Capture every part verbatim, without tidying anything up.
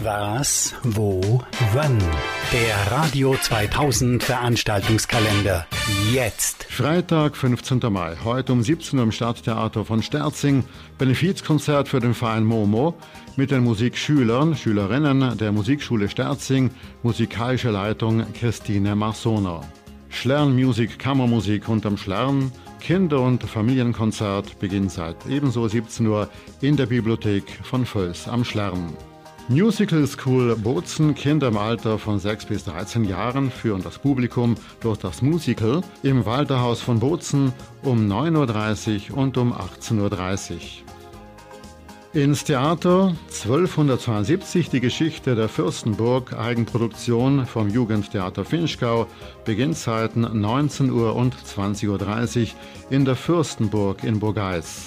Was, wo, wann? Der Radio zweitausend Veranstaltungskalender. Jetzt. Freitag, fünfzehnten Mai. Heute um siebzehn Uhr im Stadttheater von Sterzing. Benefizkonzert für den Verein Momo mit den Musikschülern, Schülerinnen der Musikschule Sterzing. Musikalische Leitung Christine Marsoner. Schlern Music, Kammermusik unterm Schlern. Kinder- und Familienkonzert beginnt seit ebenso siebzehn Uhr in der Bibliothek von Völs am Schlern. Musical School Bozen. Kinder im Alter von sechs bis dreizehn Jahren führen das Publikum durch das Musical im Walterhaus von Bozen um neun Uhr dreißig und um achtzehn Uhr dreißig. Ins Theater zwölfhundertzweiundsiebzig, die Geschichte der Fürstenburg, Eigenproduktion vom Jugendtheater Vinschgau, Beginnzeiten neunzehn Uhr und zwanzig Uhr dreißig in der Fürstenburg in Burgeis.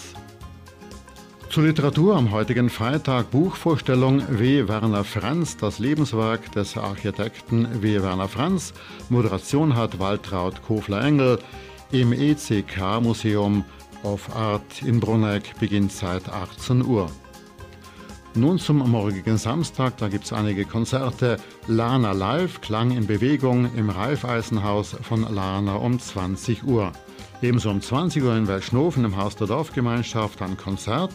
Zur Literatur am heutigen Freitag Buchvorstellung W. Werner Franz, das Lebenswerk des Architekten W. Werner Franz. Moderation hat Waltraud Kofler-Engel im E C K Museum of Art in Brunegg, beginnt seit achtzehn Uhr. Nun zum morgigen Samstag, da gibt es einige Konzerte. Lana Live, Klang in Bewegung im Raiffeisenhaus von Lana um zwanzig Uhr. Ebenso um zwanzig Uhr in Welschnofen im Haus der Dorfgemeinschaft ein Konzert.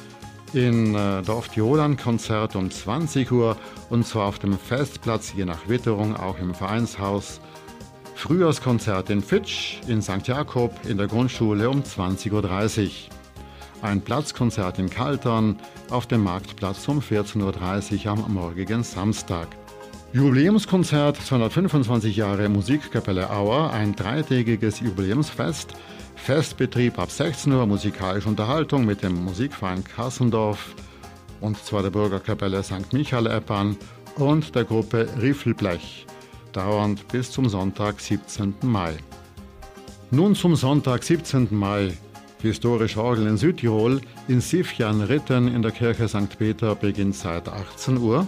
In äh, Dorf Tirol Konzert um zwanzig Uhr und zwar auf dem Festplatz, je nach Witterung auch im Vereinshaus. Frühjahrskonzert in Fitsch, in Sankt Jakob, in der Grundschule um zwanzig Uhr dreißig. Ein Platzkonzert in Kaltern auf dem Marktplatz um vierzehn Uhr dreißig am morgigen Samstag. Jubiläumskonzert zweihundertfünfundzwanzig Jahre Musikkapelle Auer, ein dreitägiges Jubiläumsfest. Festbetrieb ab sechzehn Uhr, musikalische Unterhaltung mit dem Musikverein Kassendorf und zwar der Bürgerkapelle Sankt Michael Eppern und der Gruppe Riffelblech, dauernd bis zum Sonntag, siebzehnten Mai. Nun zum Sonntag, siebzehnten Mai. Historische Orgel in Südtirol, in Sifjan-Ritten in der Kirche Sankt Peter, beginnt seit achtzehn Uhr.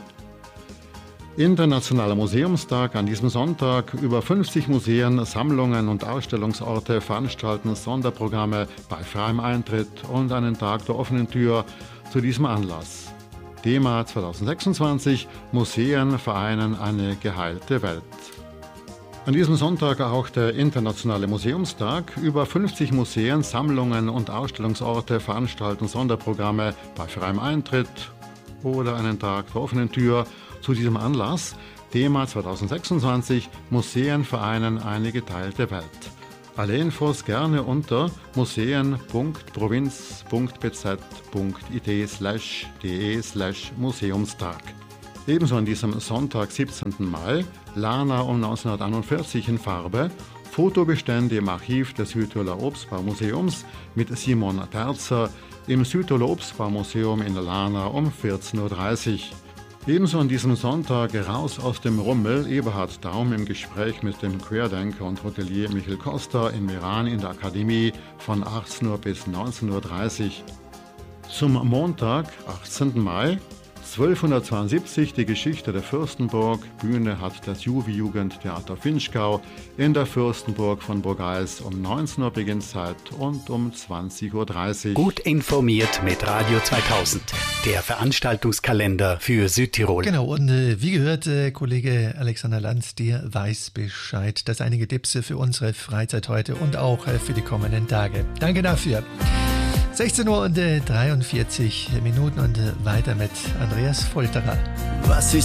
Internationaler Museumstag an diesem Sonntag. Über fünfzig Museen, Sammlungen und Ausstellungsorte veranstalten Sonderprogramme bei freiem Eintritt und einen Tag der offenen Tür zu diesem Anlass. Thema zweitausendsechsundzwanzig: Museen vereinen eine geheilte Welt. An diesem Sonntag auch der Internationale Museumstag. Über fünfzig Museen, Sammlungen und Ausstellungsorte veranstalten Sonderprogramme bei freiem Eintritt oder einen Tag der offenen Tür zu diesem Anlass. Thema zweitausendsechsundzwanzig: Museen vereinen eine geteilte Welt. Alle Infos gerne unter museen punkt provinz punkt b z punkt i t slash de slash museumstag. Ebenso an diesem Sonntag, siebzehnten Mai, Lana um neunzehnhunderteinundvierzig in Farbe, Fotobestände im Archiv des Südtiroler Obstbaumuseums mit Simon Terzer im Südtiroler Obstbaumuseum in Lana um vierzehn Uhr dreißig. Ebenso an diesem Sonntag Raus aus dem Rummel, Eberhard Daum im Gespräch mit dem Querdenker und Hotelier Michael Costa in Meran in der Akademie von achtzehn Uhr bis neunzehn Uhr dreißig. Zum Montag, achtzehnten Mai, zwölfhundertzweiundsiebzig, die Geschichte der Fürstenburg. Bühne hat das Juvi-Jugendtheater Vinschgau in der Fürstenburg von Burgeis. Um neunzehn Uhr Beginnzeit und um zwanzig Uhr dreißig. Gut informiert mit Radio zweitausend, der Veranstaltungskalender für Südtirol. Genau, und äh, wie gehört, äh, Kollege Alexander Lanz, der weiß Bescheid. Das einige Tipps für unsere Freizeit heute und auch äh, für die kommenden Tage. Danke dafür. sechzehn Uhr und dreiundvierzig Minuten und weiter mit Andreas Folterer. Was ist